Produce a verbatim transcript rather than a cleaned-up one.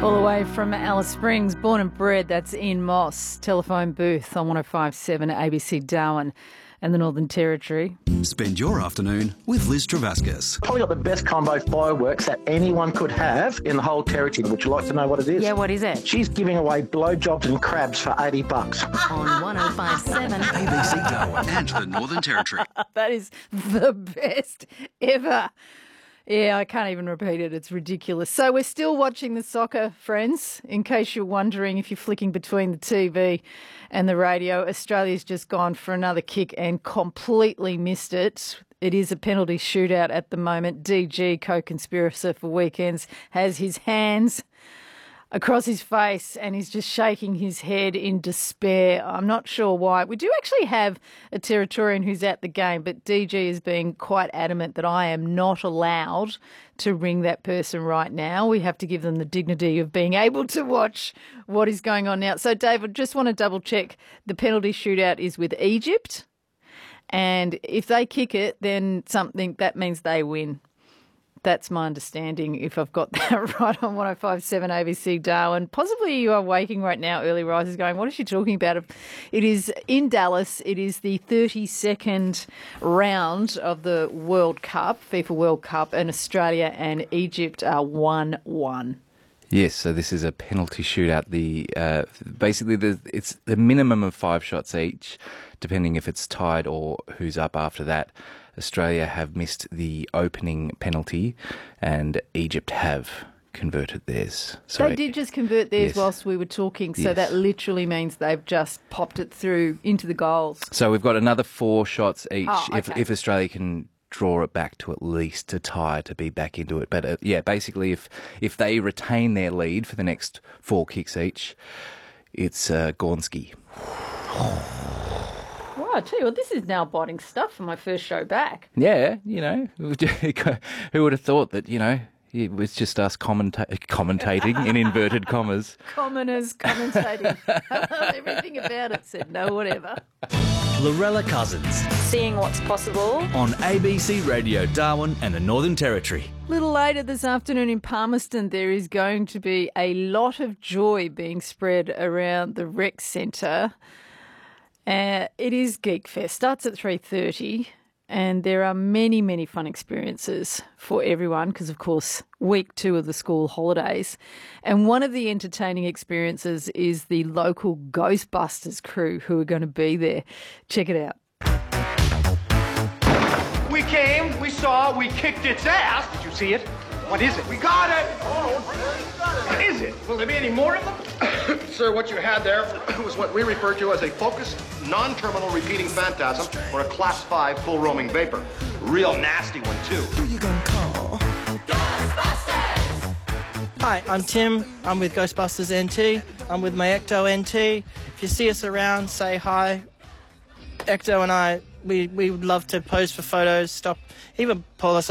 All the way from Alice Springs, born and bred, that's Ian Moss, telephone booth on one oh five point seven A B C Darwin and the Northern Territory. Spend your afternoon with Liz Travascus. Probably got the best combo fireworks that anyone could have in the whole territory. Would you like to know what it is? Yeah, what is it? She's giving away blowjobs and crabs for eighty bucks. On one oh five point seven A B C Darwin and the Northern Territory. That is the best ever. Yeah, I can't even repeat it. It's ridiculous. So we're still watching the soccer, friends, in case you're wondering if you're flicking between the T V and the radio. Australia's just gone for another kick and completely missed it. It is a penalty shootout at the moment. D G, co-conspirator for weekends, has his hands across his face and he's just shaking his head in despair. I'm not sure why. We do actually have a Territorian who's at the game, but D G is being quite adamant that I am not allowed to ring that person right now. We have to give them the dignity of being able to watch what is going on now. So, David, just want to double check. The penalty shootout is with Egypt, and if they kick it, then something that means they win. That's my understanding, if I've got that right on one oh five point seven A B C Darwin. Possibly you are waking right now, early risers, going, what is she talking about? It is in Dallas. It is the thirty-second round of the World Cup, FIFA World Cup, and Australia and Egypt are one one. Yes, so this is a penalty shootout. The uh, basically, the, it's the minimum of five shots each, depending if it's tied or who's up after that. Australia have missed the opening penalty and Egypt have converted theirs. So they did just convert theirs yes. whilst we were talking, so yes. that literally means they've just popped it through into the goals. So we've got another four shots each Oh, okay. if, if Australia can draw it back to at least a tie to be back into it. But uh, yeah, basically if, if they retain their lead for the next four kicks each, it's uh, Gornsky. I tell you what, this is now biting stuff for my first show back. Yeah, you know, who would have thought that, you know, it was just us commenta- commentating in inverted commas. Commoners commentating. Everything about it said no, whatever. Lorella Cousins Seeing what's possible. on A B C Radio Darwin and the Northern Territory. A little later this afternoon in Palmerston, there is going to be a lot of joy being spread around the rec centre. Uh, it is Geek Fest. Starts at three thirty, and there are many, many fun experiences for everyone because, of course, week two of the school holidays. And one of the entertaining experiences is the local Ghostbusters crew who are going to be there. Check it out. We came, we saw, we kicked its ass. Did you see it? What is it? We got it! Oh, what is it? Will there be any more of them? Sir, what you had there was what we refer to as a focused, non-terminal repeating phantasm or a class five full roaming vapor. Real nasty one, too. Who you gonna call? Ghostbusters! Hi, I'm Tim. I'm with Ghostbusters N T. I'm with my Ecto N T. If you see us around, say hi. Ecto and I, we, we would love to pose for photos, stop, even pull us